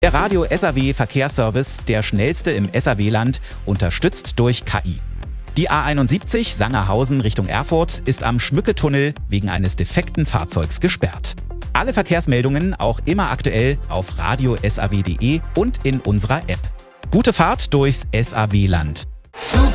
Der Radio SAW Verkehrsservice, der schnellste im SAW-Land, unterstützt durch KI. Die A71 Sangerhausen Richtung Erfurt ist am Schmücketunnel wegen eines defekten Fahrzeugs gesperrt. Alle Verkehrsmeldungen auch immer aktuell auf radio-saw.de und in unserer App. Gute Fahrt durchs SAW-Land.